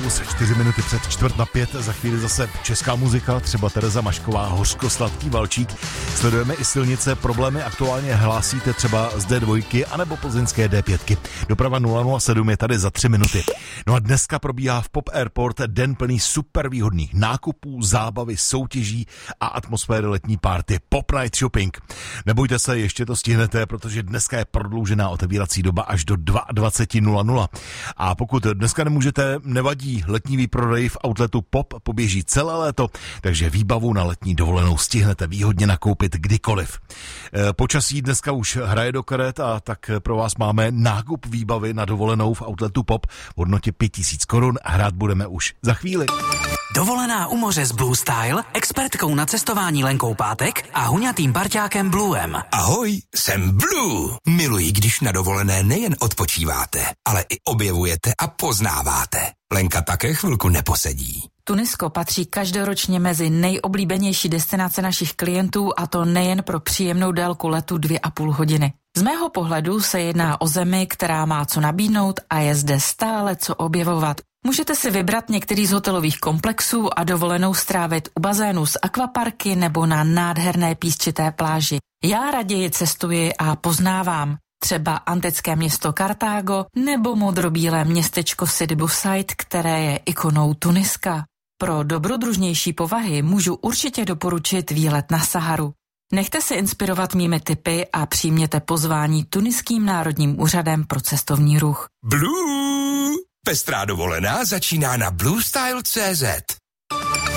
plus 4 minuty před 4:45, za chvíli zase česká muzika, třeba Tereza Mašková, Hořkosladký valčík. Sledujeme i silnice, problémy aktuálně hlásíte třeba z D2 anebo plzeňské D5. Doprava 007 je tady za 3 minuty. No a dneska probíhá v Pop Airport den plný super výhodných nákupů, zábavy, soutěží a atmosféry letní party Pop Night Shopping. Nebojte se, ještě to stihnete, protože dneska je prodloužená otevírací doba až do 22:00. A pokud dneska nemůžete, nevadí, letní výprodej v outletu Pop poběží celé léto, takže výbavu na letní dovolenou stihnete výhodně nakoupit kdykoliv. Počasí dneska už hraje do karet a tak pro vás máme nákup výbavy na dovolenou v outletu Pop v hodnotě 5000 korun a hrát budeme už za chvíli. Dovolená u moře s Blue Style, expertkou na cestování Lenkou Pátek a huňatým parťákem Bluem. Ahoj, jsem Blue. Miluji, když na dovolené nejen odpočíváte, ale i objevujete a poznáváte. Lenka také chvilku neposedí. Tunisko patří každoročně mezi nejoblíbenější destinace našich klientů, a to nejen pro příjemnou délku letu 2,5 hodiny. Z mého pohledu se jedná o zemi, která má co nabídnout a je zde stále co objevovat. Můžete si vybrat některý z hotelových komplexů a dovolenou strávit u bazénu s akvaparky nebo na nádherné písčité pláži. Já raději cestuji a poznávám. Třeba antické město Kartágo nebo modrobílé městečko Sidi Bouzid, které je ikonou Tuniska. Pro dobrodružnější povahy můžu určitě doporučit výlet na Saharu. Nechte se inspirovat mými tipy a přijměte pozvání Tuniským národním úřadem pro cestovní ruch. Blue! Pestrá dovolená začíná na bluestyle.cz.